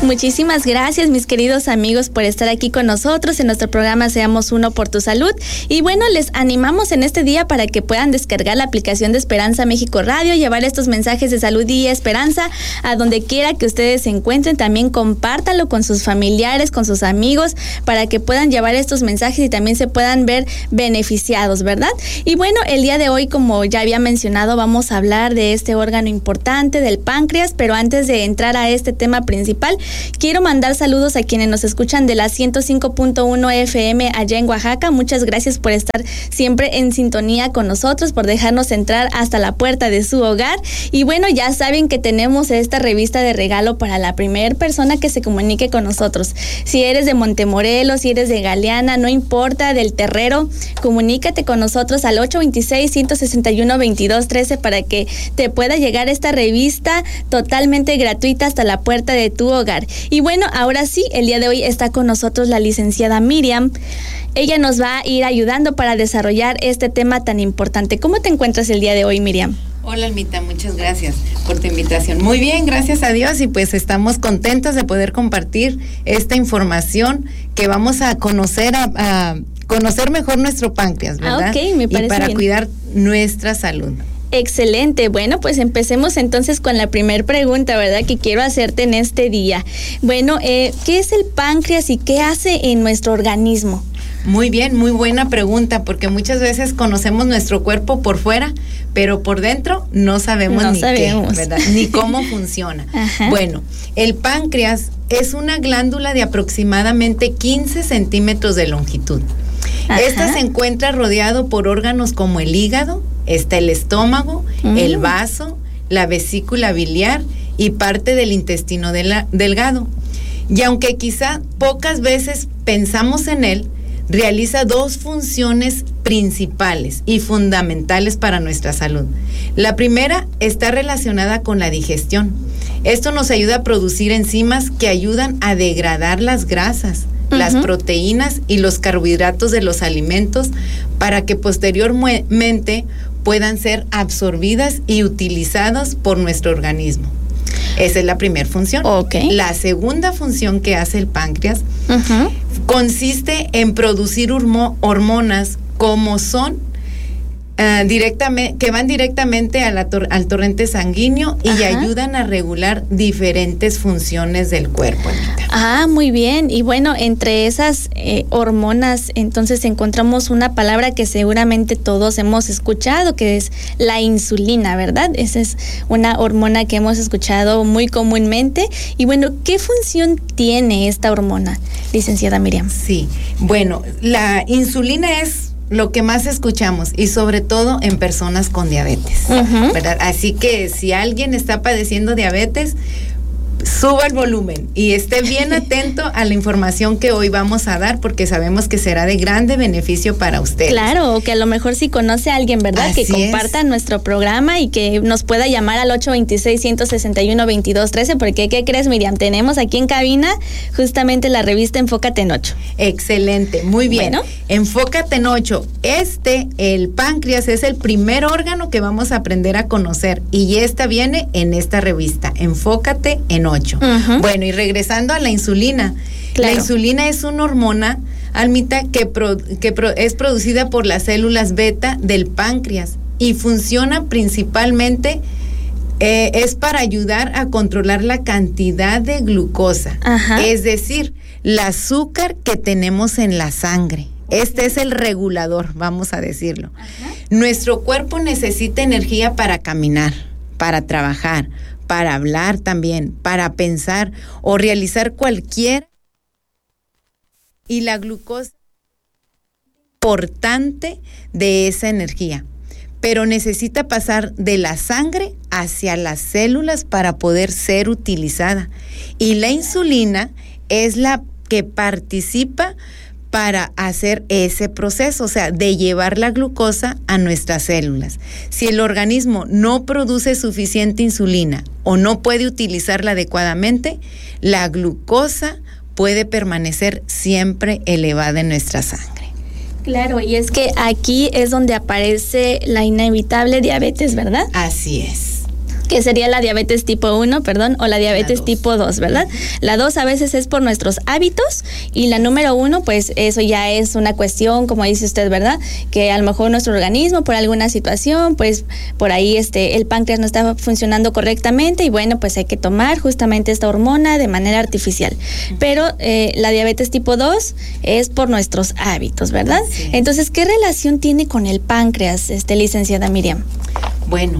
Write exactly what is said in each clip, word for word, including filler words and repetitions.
Muchísimas gracias, mis queridos amigos, por estar aquí con nosotros en nuestro programa Seamos Uno por tu Salud. Y bueno, les animamos en este día para que puedan descargar la aplicación de Esperanza México Radio, llevar estos mensajes de salud y esperanza a donde quiera que ustedes se encuentren. También compártalo con sus familiares, con sus amigos, para que puedan llevar estos mensajes y también se puedan ver beneficiados, ¿verdad? Y bueno, el día de hoy, como ya había mencionado, vamos a hablar de este órgano importante, del páncreas, pero antes de entrar a este tema principal, quiero mandar saludos a quienes nos escuchan de la ciento cinco punto uno F M allá en Oaxaca. Muchas gracias por estar siempre en sintonía con nosotros, por dejarnos entrar hasta la puerta de su hogar. Y bueno, ya saben que tenemos esta revista de regalo para la primera persona que se comunique con nosotros. Si eres de Montemorelos, si eres de Galeana, no importa, del Terrero, comunícate con nosotros al ocho dos seis, uno seis uno, veintidós trece para que te pueda llegar esta revista totalmente gratuita hasta la puerta de tu hogar. Y bueno, ahora sí, el día de hoy está con nosotros la licenciada Miriam. Ella nos va a ir ayudando para desarrollar este tema tan importante. ¿Cómo te encuentras el día de hoy, Miriam? Hola, Almita, muchas gracias por tu invitación. Muy bien, gracias a Dios, y pues estamos contentos de poder compartir esta información que vamos a conocer a, a conocer mejor nuestro páncreas, ¿verdad? Ah, ok, me parece y para bien. Cuidar nuestra salud. Excelente. Bueno, pues empecemos entonces con la primera pregunta, ¿verdad?, que quiero hacerte en este día. Bueno, eh, ¿qué es el páncreas y qué hace en nuestro organismo? Muy bien, muy buena pregunta, porque muchas veces conocemos nuestro cuerpo por fuera, pero por dentro no sabemos no ni sabemos. qué, ¿verdad? Ni cómo funciona. Ajá. Bueno, el páncreas es una glándula de aproximadamente quince centímetros de longitud. Ajá. Esta se encuentra rodeado por órganos como el hígado, está el estómago, mm. el vaso, la vesícula biliar y parte del intestino de la, delgado. Y aunque quizá pocas veces pensamos en él, realiza dos funciones principales y fundamentales para nuestra salud. La primera está relacionada con la digestión. Esto nos ayuda a producir enzimas que ayudan a degradar las grasas, uh-huh. las proteínas y los carbohidratos de los alimentos para que posteriormente puedan ser absorbidas y utilizadas por nuestro organismo. Esa es la primera función. Okay. La segunda función que hace el páncreas uh-huh. consiste en producir hormo- hormonas como son uh, directamente, que van directamente a la tor- al torrente sanguíneo y Ajá. ayudan a regular diferentes funciones del cuerpo, Anita. Ah, muy bien. Y bueno, entre esas eh, hormonas, entonces encontramos una palabra que seguramente todos hemos escuchado, que es la insulina, ¿verdad? Esa es una hormona que hemos escuchado muy comúnmente. Y bueno, ¿qué función tiene esta hormona, licenciada Miriam? Sí, bueno, la insulina es lo que más escuchamos, y sobre todo en personas con diabetes, uh-huh. ¿verdad? Así que si alguien está padeciendo diabetes, suba el volumen y esté bien atento a la información que hoy vamos a dar, porque sabemos que será de grande beneficio para ustedes. Claro, o que a lo mejor si conoce a alguien, ¿verdad? Así que comparta es. nuestro programa y que nos pueda llamar al ocho dos seis, uno seis uno, veintidós trece, porque ¿qué crees, Miriam? Tenemos aquí en cabina justamente la revista Enfócate en ocho. Excelente, muy bien. Bueno. Enfócate en ocho. Este, el páncreas, es el primer órgano que vamos a aprender a conocer, y esta viene en esta revista, Enfócate en ocho. Uh-huh. Bueno, y regresando a la insulina. Claro. La insulina es una hormona, Almita, que, pro, que pro, es producida por las células beta del páncreas y funciona principalmente, eh, es para ayudar a controlar la cantidad de glucosa, Ajá. es decir, el azúcar que tenemos en la sangre. Este es el regulador, vamos a decirlo. Ajá. Nuestro cuerpo necesita energía para caminar, para trabajar, para hablar también, para pensar o realizar cualquier. Y la glucosa es importante de esa energía, pero necesita pasar de la sangre hacia las células para poder ser utilizada. Y la insulina es la que participa para hacer ese proceso, o sea, de llevar la glucosa a nuestras células. Si el organismo no produce suficiente insulina o no puede utilizarla adecuadamente, la glucosa puede permanecer siempre elevada en nuestra sangre. Claro, y es que aquí es donde aparece la inevitable diabetes, ¿verdad? Así es. que sería la diabetes tipo uno, perdón, o la diabetes la tipo dos, ¿verdad? La dos a veces es por nuestros hábitos y la número uno, pues eso ya es una cuestión, como dice usted, ¿verdad? Que a lo mejor nuestro organismo por alguna situación, pues por ahí este el páncreas no está funcionando correctamente y bueno, pues hay que tomar justamente esta hormona de manera artificial. Pero eh, la diabetes tipo dos es por nuestros hábitos, ¿verdad? Sí. Entonces, ¿qué relación tiene con el páncreas, este, licenciada Miriam? Bueno,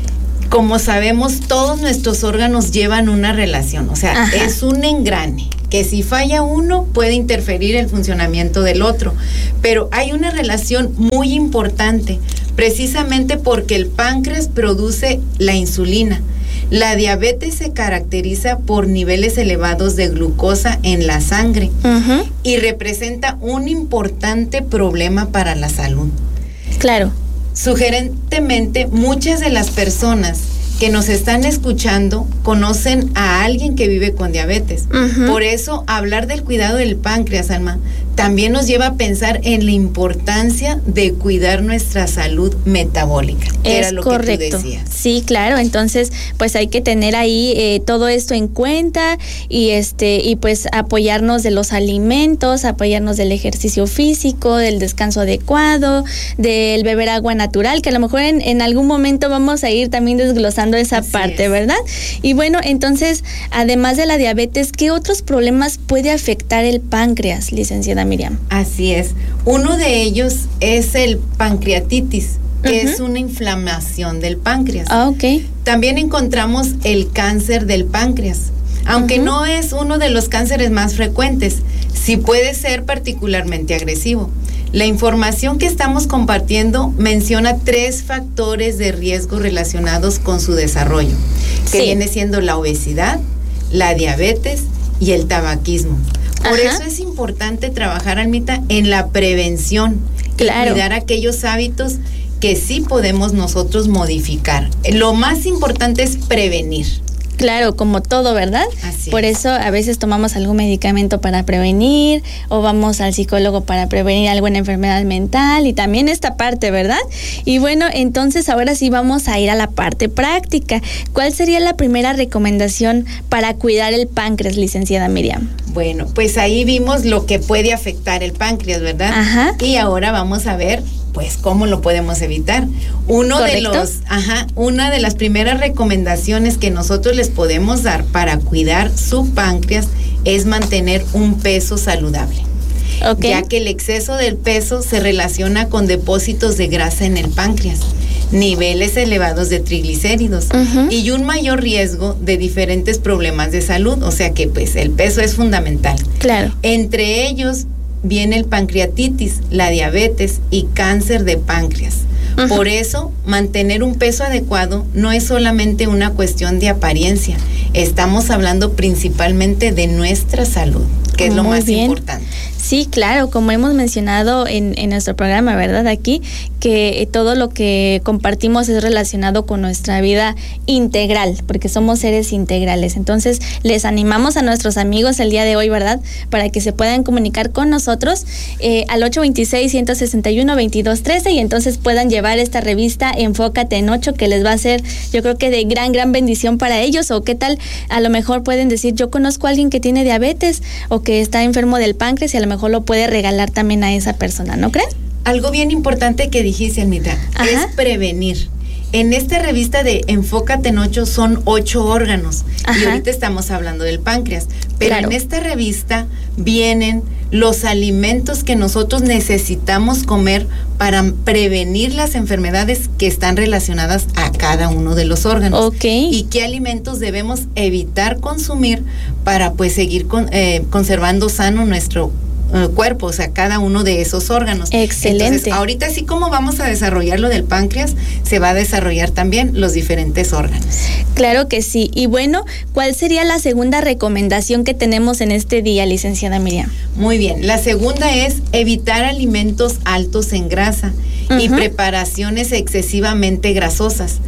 como sabemos, todos nuestros órganos llevan una relación, o sea, Ajá. es un engrane, que si falla uno puede interferir el funcionamiento del otro, pero hay una relación muy importante, precisamente porque el páncreas produce la insulina. La diabetes se caracteriza por niveles elevados de glucosa en la sangre uh-huh. y representa un importante problema para la salud. Claro. Sugerentemente, muchas de las personas que nos están escuchando conocen a alguien que vive con diabetes. Uh-huh. Por eso, hablar del cuidado del páncreas, Alma, también nos lleva a pensar en la importancia de cuidar nuestra salud metabólica. Que es era lo correcto. Que tú decías. Sí, claro. Entonces, pues hay que tener ahí eh, todo esto en cuenta y este y pues apoyarnos de los alimentos, apoyarnos del ejercicio físico, del descanso adecuado, del beber agua natural, que a lo mejor en, en algún momento vamos a ir también desglosando esa Así parte, es. ¿verdad? Y bueno, entonces, además de la diabetes, ¿qué otros problemas puede afectar el páncreas, licenciada Miriam? Así es. Uno de ellos es el pancreatitis, que uh-huh. es una inflamación del páncreas. Ah, ok. También encontramos el cáncer del páncreas, aunque uh-huh. no es uno de los cánceres más frecuentes, sí puede ser particularmente agresivo. La información que estamos compartiendo menciona tres factores de riesgo relacionados con su desarrollo, que sí. viene siendo la obesidad, la diabetes y el tabaquismo. Por Ajá. eso es importante trabajar, Almita, en la prevención claro. y cuidar aquellos hábitos que sí podemos nosotros modificar. Lo más importante es prevenir. Claro, como todo, ¿verdad? Así Por es. eso a veces tomamos algún medicamento para prevenir o vamos al psicólogo para prevenir alguna enfermedad mental y también esta parte, ¿verdad? Y bueno, entonces ahora sí vamos a ir a la parte práctica. ¿Cuál sería la primera recomendación para cuidar el páncreas, licenciada Miriam? Bueno, pues ahí vimos lo que puede afectar el páncreas, ¿verdad? Ajá. Y ahora vamos a ver pues cómo lo podemos evitar. Uno ¿Correcto? de los, ajá, una de las primeras recomendaciones que nosotros les podemos dar para cuidar su páncreas es mantener un peso saludable. Okay. Ya que el exceso del peso se relaciona con depósitos de grasa en el páncreas, niveles elevados de triglicéridos uh-huh. y un mayor riesgo de diferentes problemas de salud, o sea que pues el peso es fundamental. Claro. Entre ellos viene el pancreatitis, la diabetes y cáncer de páncreas. Uh-huh. Por eso, mantener un peso adecuado no es solamente una cuestión de apariencia, estamos hablando principalmente de nuestra salud, que es lo más bien. importante. Sí, claro, como hemos mencionado en, en nuestro programa, ¿verdad? Aquí, que todo lo que compartimos es relacionado con nuestra vida integral, porque somos seres integrales. Entonces, les animamos a nuestros amigos el día de hoy, ¿verdad? Para que se puedan comunicar con nosotros eh, al ocho dos seis, uno seis uno, dos dos uno tres y entonces puedan llevar esta revista Enfócate en ocho, que les va a ser, yo creo que de gran, gran bendición para ellos. O qué tal, a lo mejor pueden decir, yo conozco a alguien que tiene diabetes o que está enfermo del páncreas y a lo mejor lo puede regalar también a esa persona, ¿no creen? Algo bien importante que dijiste, Almita, Ajá. es prevenir. En esta revista de Enfócate en ocho son ocho órganos Ajá. y ahorita estamos hablando del páncreas, pero claro. en esta revista vienen los alimentos que nosotros necesitamos comer para prevenir las enfermedades que están relacionadas a cada uno de los órganos. Okay. Y qué alimentos debemos evitar consumir para pues seguir con, eh, conservando sano nuestro cuerpo, o sea, cada uno de esos órganos. Excelente. Entonces, ahorita así como vamos a desarrollar lo del páncreas, se va a desarrollar también los diferentes órganos. Claro que sí. Y bueno, ¿cuál sería la segunda recomendación que tenemos en este día, licenciada Miriam? Muy bien. La segunda es evitar alimentos altos en grasa uh-huh. y preparaciones excesivamente grasosas.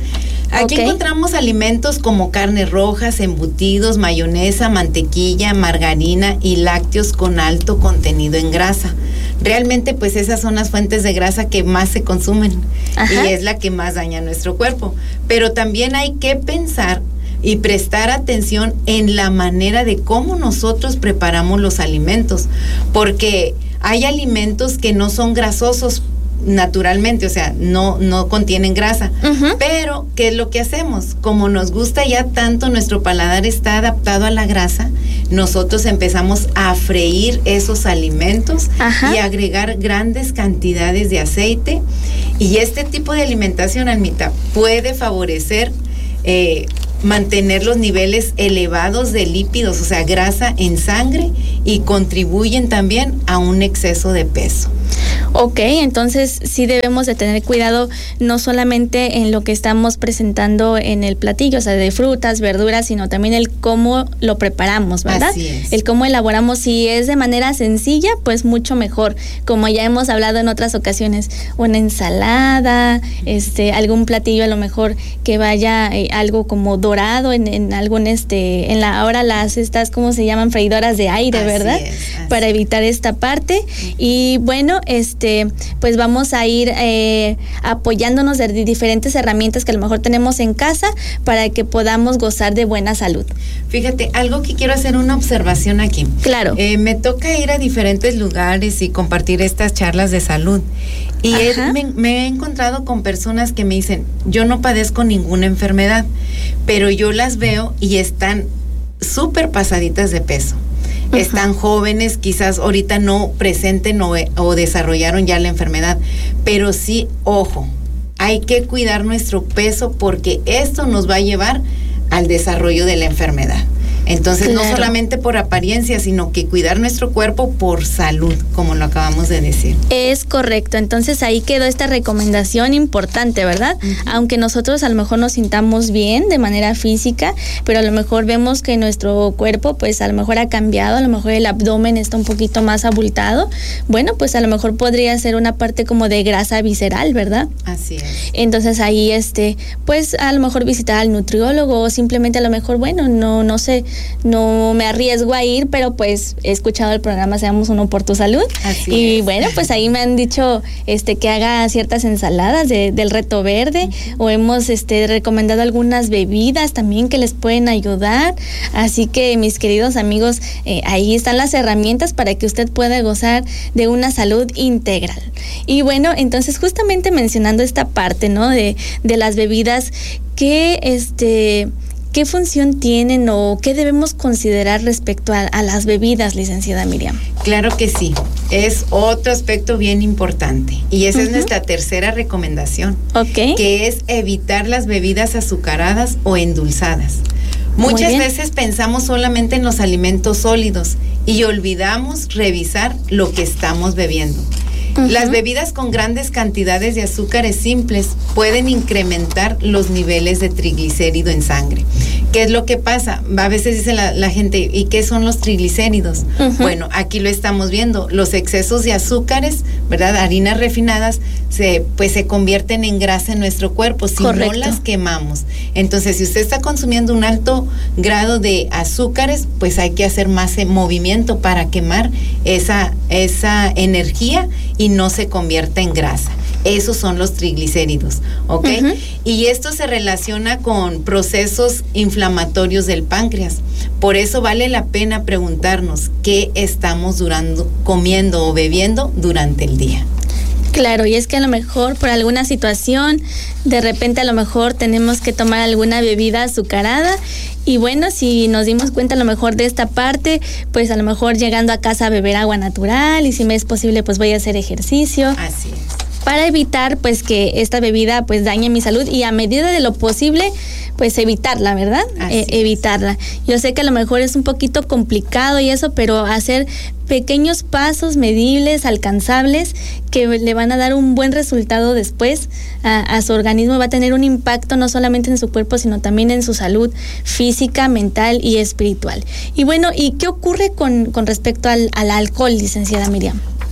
Aquí okay. encontramos alimentos como carnes rojas, embutidos, mayonesa, mantequilla, margarina y lácteos con alto contenido en grasa. Realmente pues esas son las fuentes de grasa que más se consumen. Ajá. Y es la que más daña a nuestro cuerpo. Pero también hay que pensar y prestar atención en la manera de cómo nosotros preparamos los alimentos, porque hay alimentos que no son grasosos naturalmente, o sea, no, no contienen grasa, uh-huh. pero ¿qué es lo que hacemos? Como nos gusta ya tanto, nuestro paladar está adaptado a la grasa, nosotros empezamos a freír esos alimentos uh-huh. y agregar grandes cantidades de aceite, y este tipo de alimentación, Almita, puede favorecer eh, mantener los niveles elevados de lípidos, o sea, grasa en sangre, y contribuyen también a un exceso de peso. Ok, entonces sí debemos de tener cuidado no solamente en lo que estamos presentando en el platillo, o sea, de frutas, verduras, sino también el cómo lo preparamos, ¿verdad? Así es. El cómo elaboramos. Si es de manera sencilla, pues mucho mejor, como ya hemos hablado en otras ocasiones, una ensalada, este, algún platillo a lo mejor que vaya eh, algo como dorado en, en algún este, en la ahora las estas, ¿cómo se llaman? Freidoras de aire, así ¿verdad? Es, para evitar esta parte. Y bueno, este Este, pues vamos a ir eh, apoyándonos de diferentes herramientas que a lo mejor tenemos en casa para que podamos gozar de buena salud. Fíjate, algo que quiero hacer una observación aquí. Claro. Eh, me toca ir a diferentes lugares y compartir estas charlas de salud. Y he, me, me he encontrado con personas que me dicen, yo no padezco ninguna enfermedad, pero yo las veo y están súper pasaditas de peso. Uh-huh. Están jóvenes, quizás ahorita no presenten o, o desarrollaron ya la enfermedad, pero sí, ojo, hay que cuidar nuestro peso porque esto nos va a llevar al desarrollo de la enfermedad. Entonces, claro. no solamente por apariencia, sino que cuidar nuestro cuerpo por salud, como lo acabamos de decir. Es correcto. Entonces, ahí quedó esta recomendación importante, ¿verdad? Uh-huh. Aunque nosotros a lo mejor nos sintamos bien de manera física, pero a lo mejor vemos que nuestro cuerpo, pues a lo mejor ha cambiado, a lo mejor el abdomen está un poquito más abultado. Bueno, pues a lo mejor podría ser una parte como de grasa visceral, ¿verdad? Así es. Entonces, ahí, este, pues a lo mejor visitar al nutriólogo o simplemente a lo mejor, bueno, no, no sé, no me arriesgo a ir, pero pues he escuchado el programa Seamos Uno por tu Salud. Así y es. Bueno, pues ahí me han dicho este que haga ciertas ensaladas de, del reto verde, uh-huh. o hemos este recomendado algunas bebidas también que les pueden ayudar. Así que, mis queridos amigos, eh, ahí están las herramientas para que usted pueda gozar de una salud integral. Y bueno, entonces justamente mencionando esta parte, ¿no? De, de las bebidas, que este... ¿qué función tienen o qué debemos considerar respecto a, a las bebidas, licenciada Miriam? Claro que sí, es otro aspecto bien importante y esa uh-huh. es nuestra tercera recomendación, okay. que es evitar las bebidas azucaradas o endulzadas. Muchas veces pensamos solamente en los alimentos sólidos y olvidamos revisar lo que estamos bebiendo. Uh-huh. Las bebidas con grandes cantidades de azúcares simples pueden incrementar los niveles de triglicérido en sangre. ¿Qué es lo que pasa? A veces dice la, la gente, ¿y qué son los triglicéridos? Uh-huh. Bueno, aquí lo estamos viendo. Los excesos de azúcares, ¿verdad? Harinas refinadas, se, pues se convierten en grasa en nuestro cuerpo si Correcto. No las quemamos. Entonces, si usted está consumiendo un alto grado de azúcares, pues hay que hacer más movimiento para quemar esa, esa energía y no se convierta en grasa. Esos son los triglicéridos, ¿ok? Uh-huh. Y esto se relaciona con procesos inflamatorios del páncreas. Por eso vale la pena preguntarnos qué estamos durando, comiendo o bebiendo durante el día. Claro, y es que a lo mejor por alguna situación, de repente a lo mejor tenemos que tomar alguna bebida azucarada y bueno, si nos dimos cuenta a lo mejor de esta parte, pues a lo mejor llegando a casa a beber agua natural y si me es posible pues voy a hacer ejercicio. Así es. Para evitar pues que esta bebida pues dañe mi salud y a medida de lo posible pues evitarla, ¿verdad? Eh, evitarla. Yo sé que a lo mejor es un poquito complicado y eso, pero hacer pequeños pasos medibles, alcanzables, que le van a dar un buen resultado después a, a su organismo, va a tener un impacto no solamente en su cuerpo, sino también en su salud física, mental y espiritual. Y bueno, ¿y qué ocurre con, con respecto al, al alcohol, licenciada Miriam?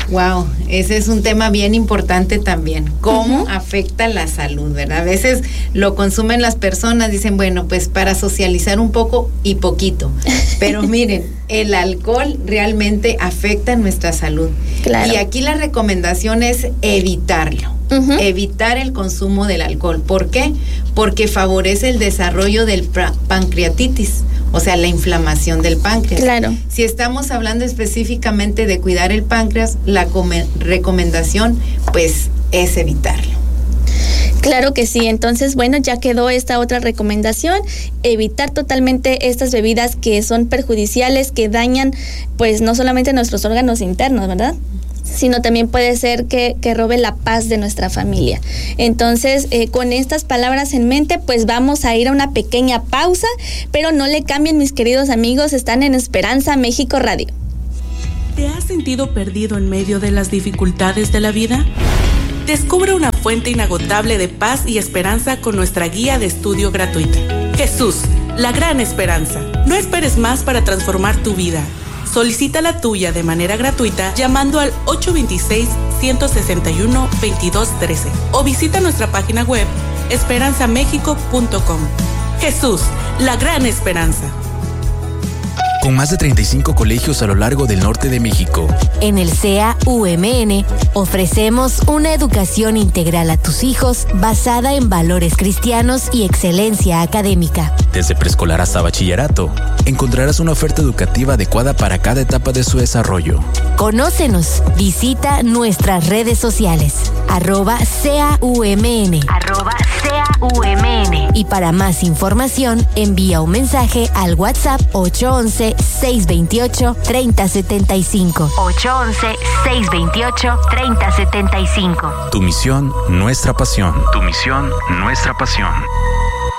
Wow, ese es un tema bien importante también. ¿Cómo uh-huh. afecta la salud, verdad? A veces lo consumen las personas, dicen, bueno, pues para socializar un poco y poquito. Pero miren, el alcohol realmente afecta nuestra salud. Claro. Y aquí la recomendación es evitarlo. Uh-huh. Evitar el consumo del alcohol. ¿Por qué? Porque favorece el desarrollo del pra- pancreatitis, o sea, la inflamación del páncreas. Claro. Si estamos hablando específicamente de cuidar el páncreas, la come- recomendación, pues, es evitarlo. Claro que sí, entonces, bueno, ya quedó esta otra recomendación, evitar totalmente estas bebidas que son perjudiciales, que dañan, pues, no solamente nuestros órganos internos, ¿verdad?, sino también puede ser que, que robe la paz de nuestra familia. Entonces, eh, con estas palabras en mente, pues vamos a ir a una pequeña pausa, pero no le cambien, mis queridos amigos, están en Esperanza México Radio. ¿Te has sentido perdido en medio de las dificultades de la vida? Descubre una fuente inagotable de paz y esperanza con nuestra guía de estudio gratuita. Jesús, la gran esperanza. No esperes más para transformar tu vida. Solicita la tuya de manera gratuita llamando al ocho dos seis, uno seis uno, dos dos uno tres o visita nuestra página web esperanza méxico punto com. Jesús, la gran esperanza. Con más de treinta y cinco colegios a lo largo del norte de México. En el C E A U M N ofrecemos una educación integral a tus hijos basada en valores cristianos y excelencia académica. Desde preescolar hasta bachillerato, encontrarás una oferta educativa adecuada para cada etapa de su desarrollo. Conócenos, visita nuestras redes sociales, arroba C E A U M N, arroba C E A U M N. Y para más información, envía un mensaje al WhatsApp ocho once, seis veintiocho, treinta setenta y cinco. ocho once, seis veintiocho, treinta setenta y cinco. Tu misión, nuestra pasión. Tu misión, nuestra pasión.